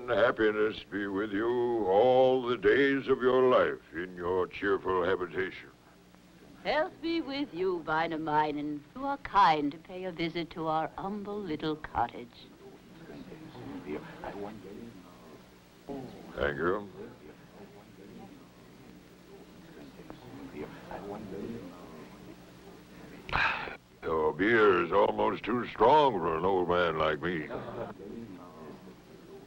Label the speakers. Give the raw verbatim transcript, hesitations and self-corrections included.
Speaker 1: and happiness be with you all the days of your life in your cheerful habitation.
Speaker 2: Health be with you, Väinämöinen. You are kind to pay a visit to our humble little cottage.
Speaker 1: Thank you. Your beer is almost too strong for an old man like me.